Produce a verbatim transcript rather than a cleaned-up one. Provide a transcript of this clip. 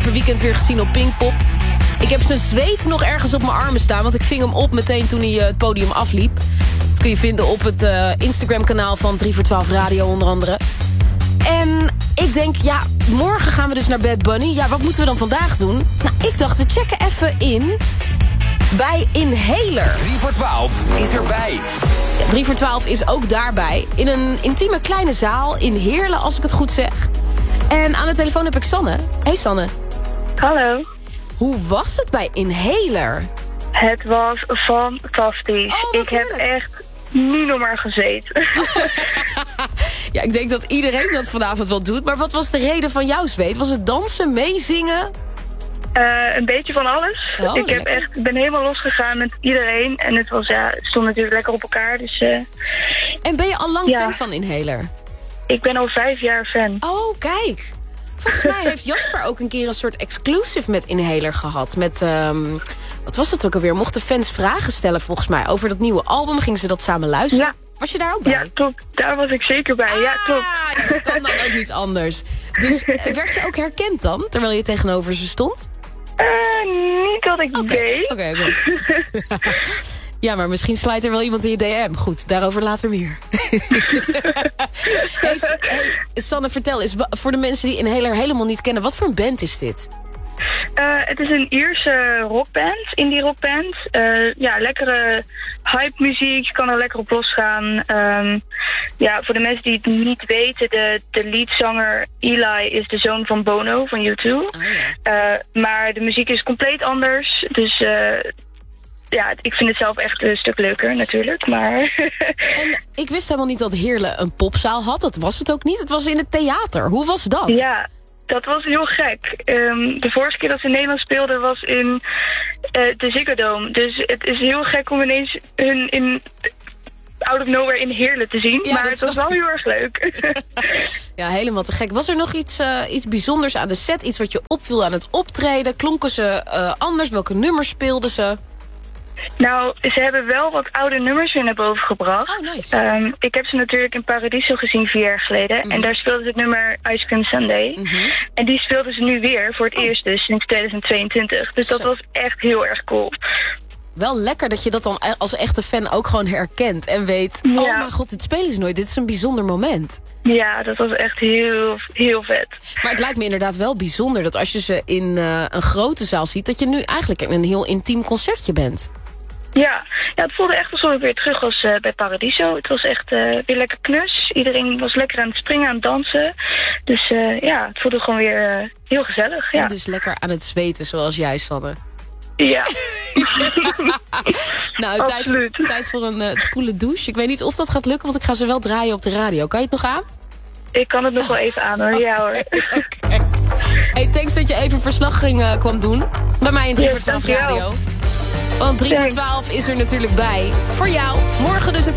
afgelopen weekend weer gezien op Pinkpop. Ik heb zijn zweet nog ergens op mijn armen staan, want ik ving hem op meteen toen hij uh, het podium afliep. Dat kun je vinden op het uh, Instagram-kanaal van drie voor twaalf Radio onder andere. En ik denk, ja, morgen gaan we dus naar Bad Bunny. Ja, wat moeten we dan vandaag doen? Nou, ik dacht, we checken even in bij Inhaler. drie voor twaalf is erbij. Ja, drie voor twaalf is ook daarbij. In een intieme kleine zaal in Heerlen, als ik het goed zeg. En aan de telefoon heb ik Sanne. Hey Sanne. Hallo. Hoe was het bij Inhaler? Het was fantastisch. Oh, ik heb echt niet nog maar gezeten. Ja, ik denk dat iedereen dat vanavond wel doet. Maar wat was de reden van jouw zweet? Was het dansen, meezingen? Uh, een beetje van alles. Oh, ik heb lekker. echt, ik ben helemaal losgegaan met iedereen. En het was, ja, het stond natuurlijk lekker op elkaar. Dus uh, En ben je al lang Ja. fan van Inhaler? ik ben al vijf jaar fan. Oh, kijk. Volgens mij heeft Jasper ook een keer een soort exclusive met Inhaler gehad. Met, um, wat was het ook alweer? Mochten fans vragen stellen volgens mij over dat nieuwe album. Gingen ze dat samen luisteren? Ja. Was je daar ook bij? Ja, klopt. Daar was ik zeker bij. Ah, ja, klopt. dat kan dan ook niet anders. Dus uh, werd je ook herkend dan, terwijl je tegenover ze stond? Uh, niet dat ik Oké, deed. oké, oké. Ja, maar misschien slijt er wel iemand in je D M. Goed, daarover later meer. hey, S- hey, Sanne, vertel eens, wa- voor de mensen die Inhaler helemaal niet kennen, wat voor een band is dit? Uh, het is een Ierse rockband, indie rockband. Uh, ja, lekkere hype muziek, je kan er lekker op losgaan. Um, ja, voor de mensen die het niet weten, de, de leadzanger Eli is de zoon van Bono van U twee. Oh, ja. Uh, maar de muziek is compleet anders, dus uh, ja, ik vind het zelf echt een stuk leuker natuurlijk. Maar En ik wist helemaal niet dat Heerlen een popzaal had. Dat was het ook niet. Het was in het theater. Hoe was dat? ja, dat was heel gek. Um, de vorige keer dat ze in Nederland speelden was in uh, de Ziggo Dome. Dus het is heel gek om ineens hun in out of nowhere in Heerlen te zien. Ja, maar dat het was snap wel ik. heel erg leuk. Ja, helemaal te gek. Was er nog iets, uh, iets bijzonders aan de set? Iets wat je opviel aan het optreden? Klonken ze uh, anders? Welke nummers speelden ze? Nou, ze hebben wel wat oude nummers weer naar boven gebracht. Oh, nice. Um, ik heb ze natuurlijk in Paradiso gezien vier jaar geleden. Mhm. En daar speelden ze het nummer Ice Cream Sunday. Mhm. En die speelden ze nu weer voor het Oh. eerst dus sinds tweeduizend tweeëntwintig. Dus dat Zo. was echt heel erg cool. Wel lekker dat je dat dan als echte fan ook gewoon herkent. En weet, Ja. oh mijn god, dit spelen ze nooit. Dit is een bijzonder moment. Ja, dat was echt heel, heel vet. Maar het lijkt me inderdaad wel bijzonder dat als je ze in uh, een grote zaal ziet, dat je nu eigenlijk in een heel intiem concertje bent. Ja, ja, het voelde echt alsof ik weer terug was uh, bij Paradiso. Het was echt uh, weer lekker knus. Iedereen was lekker aan het springen, aan het dansen. Dus uh, ja, het voelde gewoon weer uh, heel gezellig. Ja. En dus lekker aan het zweten, zoals jij, Sanne. Ja. Nou, tijd, Absoluut. tijd voor een uh, koele douche. Ik weet niet of dat gaat lukken, want ik ga ze wel draaien op de radio. Kan je het nog aan? Ik kan het nog wel even aan hoor. Ja hoor. Oké. Hey, thanks dat je even verslag ging, uh, kwam doen. Bij mij in drie Yes, voor twaalf dankjewel. Radio. Want drie voor Thanks. twaalf is er natuurlijk bij. Voor jou. Morgen dus een